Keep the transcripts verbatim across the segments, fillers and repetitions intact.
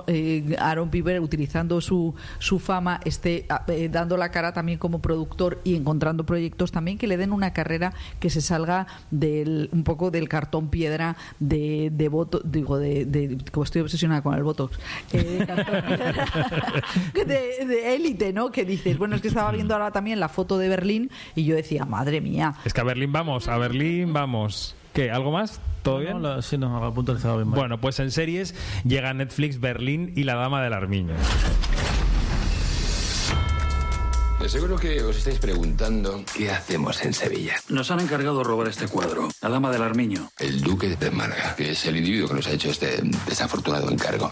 eh, Aaron Piper, utilizando su, su fama, esté eh, dando la cara también como productor y encontrando proyectos también que le den una carrera que se salga del un poco del cartón piedra de, de voto, digo, de, de como estoy obsesionada con el Botox, eh, de cartón piedra de, de élite, ¿no? Que dices, bueno, es que estaba viendo ahora también la foto de Berlín y yo decía, madre mía. Es que a Berlín vamos, a Berlín vamos. ¿Qué? ¿Algo más? ¿Todo bien? No, lo, sí, no, ha puntualizado bien. Mal. Bueno, pues en series llega Netflix Berlín y La Dama del Armiño. De seguro que os estáis preguntando qué hacemos en Sevilla. Nos han encargado robar este cuadro, La Dama del Armiño. El duque de Málaga, que es el individuo que nos ha hecho este desafortunado encargo.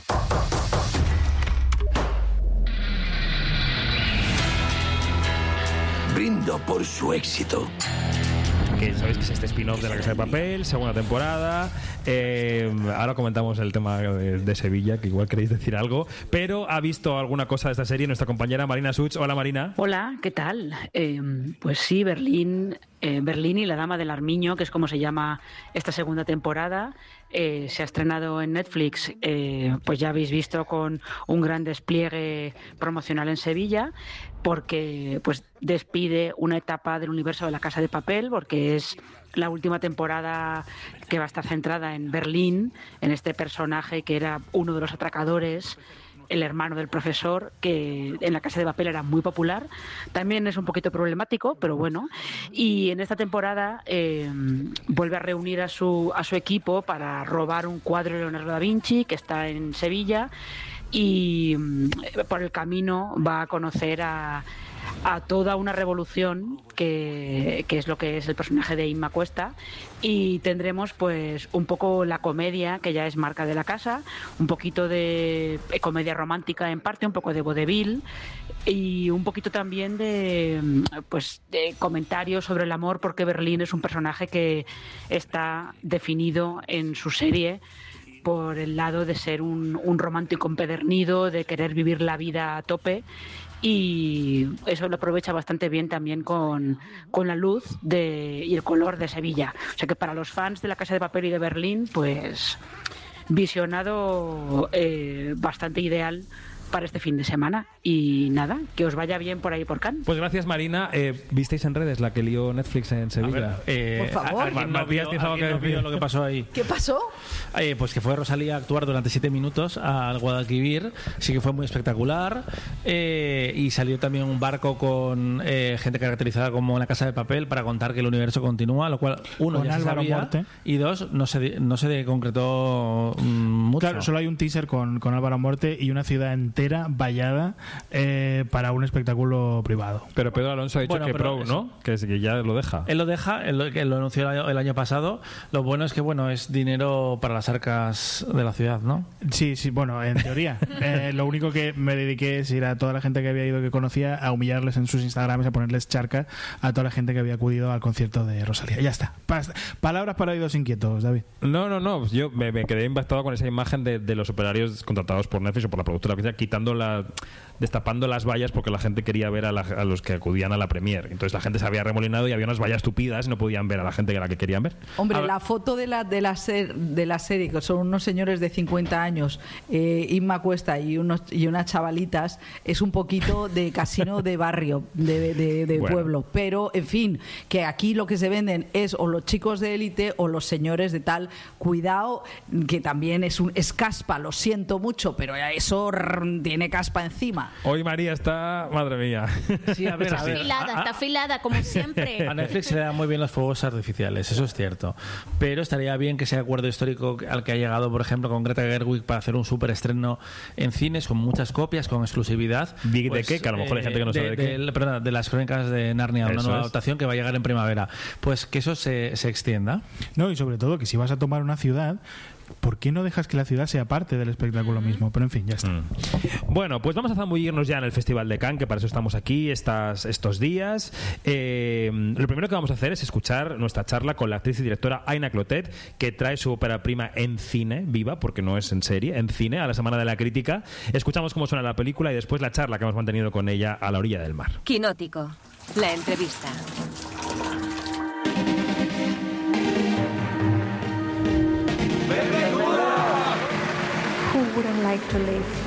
Brindo por su éxito. Que sabéis que es este spin-off de La Casa de Papel, segunda temporada. Eh, ahora comentamos el tema de, de Sevilla, que igual queréis decir algo. Pero ha visto alguna cosa de esta serie nuestra compañera Marina Such. Hola, Marina. Hola, ¿qué tal? Eh, pues sí, Berlín, eh, Berlín y La Dama del Armiño, que es como se llama esta segunda temporada. Eh, se ha estrenado en Netflix, eh, pues ya habéis visto, con un gran despliegue promocional en Sevilla, porque pues despide una etapa del universo de La Casa de Papel, porque es la última temporada que va a estar centrada en Berlín, en este personaje que era uno de los atracadores, el hermano del profesor, que en La Casa de Papel era muy popular. También es un poquito problemático, pero bueno. Y en esta temporada eh, vuelve a reunir a su, a su equipo para robar un cuadro de Leonardo da Vinci que está en Sevilla, y por el camino va a conocer a a toda una revolución que, que es lo que es el personaje de Inma Cuesta, y tendremos pues un poco la comedia que ya es marca de la casa, un poquito de comedia romántica en parte, un poco de vodevil y un poquito también de pues de comentarios sobre el amor, porque Berlín es un personaje que está definido en su serie por el lado de ser un, un romántico empedernido, de querer vivir la vida a tope, y eso lo aprovecha bastante bien también con, con la luz de, y el color de Sevilla. O sea que para los fans de La Casa de Papel y de Berlín, pues visionado eh, bastante ideal para este fin de semana. Y nada, que os vaya bien por ahí por Cannes. Pues gracias, Marina. Eh, ¿Visteis en redes la que lió Netflix en Sevilla? Ver, eh, por favor. ¿Alguien no vio, ¿alguien no vio lo que pasó ahí? ¿Qué pasó? Eh, pues que fue Rosalía a actuar durante siete minutos al Guadalquivir. Sí que fue muy espectacular. Eh, y salió también un barco con eh, gente caracterizada como La Casa de Papel para contar que el universo continúa, lo cual, uno, con ya Álvaro se sabía, Morte. Y dos, no se, no se concretó mm, mucho. Claro, solo hay un teaser con, con Álvaro Morte y una ciudad entera vallada eh, para un espectáculo privado. Pero Pedro Alonso ha dicho bueno, que pro, ¿no? Que, es, que ya lo deja. Él lo deja, él lo, él lo anunció el año, el año pasado. Lo bueno es que bueno es dinero para las arcas de la ciudad, ¿no? Sí, sí, bueno, en teoría. eh, lo único que me dediqué es ir a toda la gente que había ido, que conocía, a humillarles en sus Instagrams, a ponerles charca a toda la gente que había acudido al concierto de Rosalía. Ya está. Pa- palabras para oídos inquietos, David. No, no, no. Yo me, me quedé impactado con esa imagen de, de los operarios contratados por Netflix o por la productora, que sea, quitando la, destapando las vallas porque la gente quería ver a, la, a los que acudían a la premier. Entonces la gente se había remolinado y había unas vallas tupidas y no podían ver a la gente que la que querían ver. Hombre, A ver. la foto de la de la, ser, de la serie, que son unos señores de cincuenta años, eh, Inma Cuesta y unos y unas chavalitas, es un poquito de casino de barrio, de, de, de Bueno. pueblo. Pero, en fin, que aquí lo que se venden es o los chicos de élite o los señores de tal. Cuidado, que también es un es caspa, lo siento mucho, pero eso rrr, tiene caspa encima. Hoy María está... Madre mía. Sí, a ver, a Está ver. afilada, A- está afilada, como siempre. A Netflix se le dan muy bien los fuegos artificiales, eso es cierto. Pero estaría bien que ese acuerdo histórico al que ha llegado, por ejemplo, con Greta Gerwig para hacer un super estreno en cines con muchas copias, con exclusividad. ¿De Pues, qué? Que a lo mejor hay gente que no sabe de qué. de- perdona, de las crónicas de Narnia, una Eso nueva es. adaptación que va a llegar en primavera. Pues que eso se, se extienda. No, y sobre todo que si vas a tomar una ciudad, ¿por qué no dejas que la ciudad sea parte del espectáculo mismo? Pero en fin, ya está. Mm. Bueno, pues vamos a zambullirnos ya en el Festival de Cannes, que para eso estamos aquí estas, estos días. Eh, lo primero que vamos a hacer es escuchar nuestra charla con la actriz y directora Aina Clotet, que trae su ópera prima en cine, viva, porque no es en serie, en cine, a la Semana de la Crítica. Escuchamos cómo suena la película y después la charla que hemos mantenido con ella a la orilla del mar. Quinótico. La entrevista. Who wouldn't like to live